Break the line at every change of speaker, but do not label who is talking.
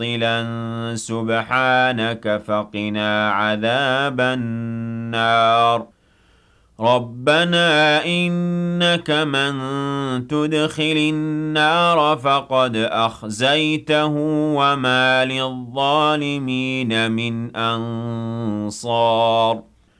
مُبَطِّلًا سُبْحَانَكَ فَقِنَا عَذَابَ النَّارِ رَبَّنَا إِنَّكَ مَن تُدْخِلِ النَّارَ فَقَدْ أَخْزَيْتَهُ وَمَا لِلظَّالِمِينَ مِنْ أَنصَارٍ